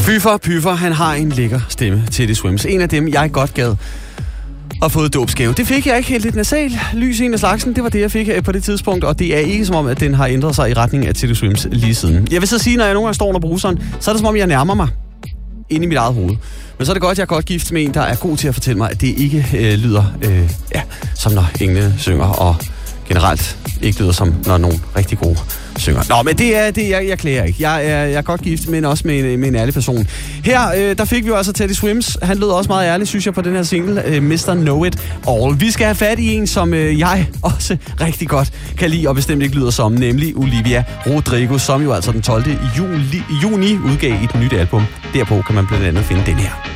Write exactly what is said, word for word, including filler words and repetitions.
Pyffer, Pyffer, han har en lækker stemme til det Swims. En af dem, jeg godt gad og fået dåbsgave. Det fik jeg ikke helt lidt nasal. Lys en af slagsen, det var det, jeg fik på det tidspunkt, og det er ikke som om, at den har ændret sig i retning af Teddy Swims lige siden. Jeg vil så sige, når jeg nogle gange står under bruseren, så er det som om, jeg nærmer mig ind i mit eget hoved. Men så er det godt, at jeg er godt gift med en, der er god til at fortælle mig, at det ikke øh, lyder øh, ja, som når englene synger, og generelt ikke lyder som når nogen rigtig gode synger. Nå, men det er det, jeg, jeg klager ikke. Jeg er, jeg er godt gift, men også med en, med en ærlig person. Her, øh, der fik vi jo altså Teddy Swims. Han lød også meget ærlig, synes jeg, på den her single, øh, mister Know It All. Vi skal have fat i en, som øh, jeg også rigtig godt kan lide, og bestemt ikke lyder som, nemlig Olivia Rodrigo, som jo altså den tolvte juli, juni udgav i et nyt album. Derpå kan man blandt andet finde den her.